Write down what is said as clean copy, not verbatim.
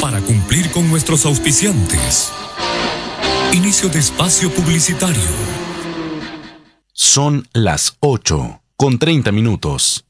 para cumplir con nuestros auspiciantes. Inicio de espacio publicitario. Son las 8:30.